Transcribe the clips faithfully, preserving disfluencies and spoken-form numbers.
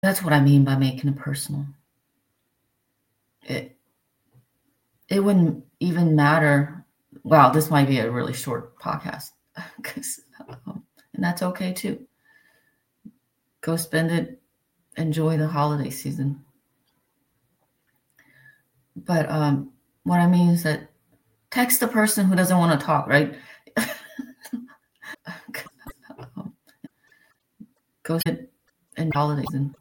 That's what I mean by making it personal. It it wouldn't even matter. Wow, this might be a really short podcast, 'cause, um, and that's okay too. Go spend it, enjoy the holiday season. But um, what I mean is that text the person who doesn't want to talk, right? Go ahead and holiday season.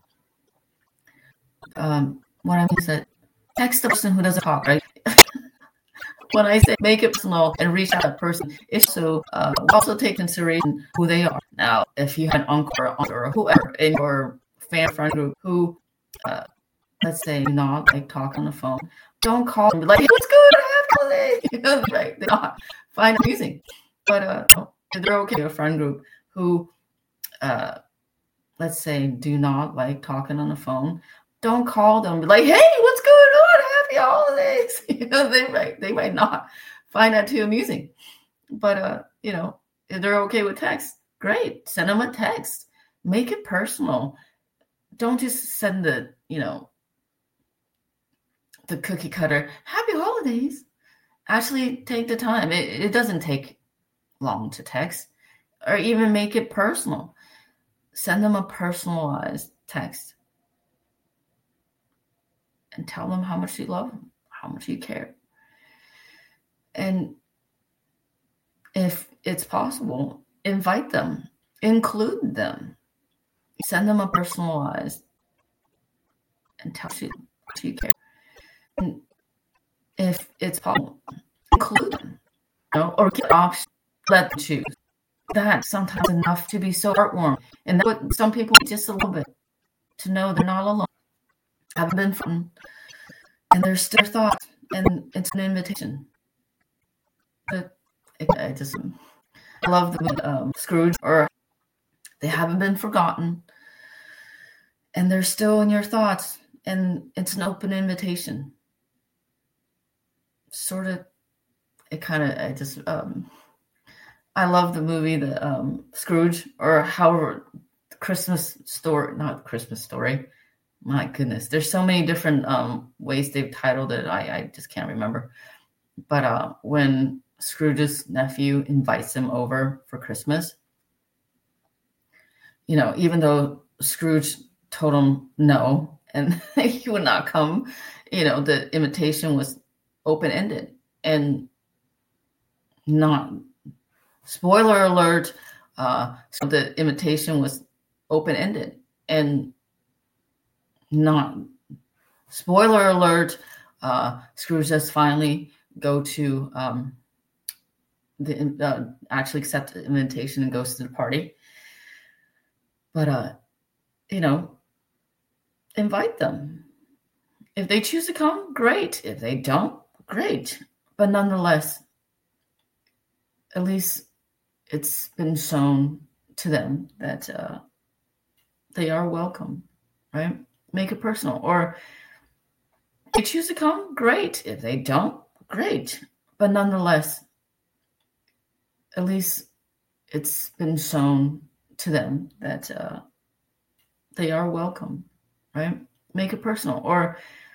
Um, what I mean is that text the person who doesn't talk, right? When I say make it personal and reach out to that person, it's so uh, also take consideration who they are. Now, if you had an uncle or aunt or whoever in your family friend group who, uh, let's say, not like talk on the phone, don't call them like, hey, what's good? Happy holidays. You know, right? They not find it amusing, but uh, they're okay. A friend group who, uh, let's say, do not like talking on the phone. Don't call them like, hey, what's going on? Happy holidays. You know, they might they might not find that too amusing. But uh, you know, if they're okay with text, great. Send them a text. Make it personal. Don't just send the, you know, the cookie cutter, happy holidays. Actually take the time. It, it doesn't take long to text, or even make it personal. Send them a personalized text and tell them how much you love them, how much you care. And if it's possible, invite them, include them, send them a personalized and tell you how much you care. And if it's possible, include them, you know, or get options, let them choose. That's sometimes enough to be so heartwarming. And that's what some people need, just a little bit, to know they're not alone. Haven't been fun, and there's still thoughts, and it's an invitation. But I just I love the um, Scrooge, or they haven't been forgotten, and they're still in your thoughts, and it's an open invitation. Sort of, it kind of I just um, I love the movie, the um, Scrooge, or however, the Christmas story, not Christmas Story. My goodness, there's so many different um, ways they've titled it. I, I just can't remember. But uh, when Scrooge's nephew invites him over for Christmas, you know, even though Scrooge told him no and he would not come, you know, the invitation was open-ended and not, spoiler alert, uh, so the invitation was open-ended and not, spoiler alert, uh, Scrooge does finally go to um, the uh, actually accept the invitation and goes to the party. But uh, you know, invite them. If they choose to come, great. If they don't, great. But nonetheless, at least it's been shown to them that uh, they are welcome, right? Make it personal. Or if they choose to come, great. If they don't, great. But nonetheless, at least it's been shown to them that uh, they are welcome, right? Make it personal. Or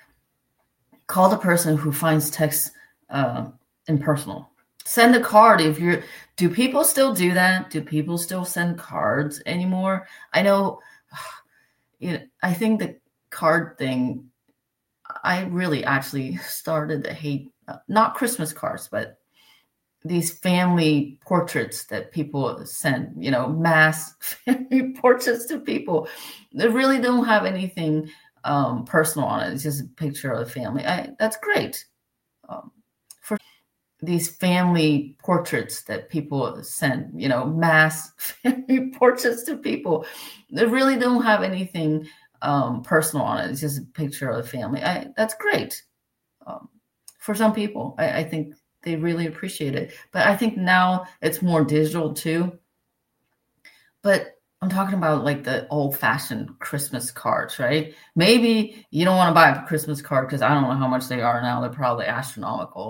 call the person who finds text uh, impersonal. Send a card. If you're, do people still do that? Do people still send cards anymore? I know, you know, I think the card thing, I really actually started to hate, uh, not Christmas cards, but these family portraits that people send, you know, mass family portraits to people that really don't have anything um, personal on it. It's just a picture of the family. I, that's great. Um, for these family portraits that people send, you know, mass family portraits to people that really don't have anything um, personal on it. It's just a picture of the family. I, that's great. Um, for some people, I, I think they really appreciate it. But I think now it's more digital too. But I'm talking about like the old-fashioned Christmas cards, right? Maybe you don't want to buy a Christmas card because I don't know how much they are now. They're probably astronomical.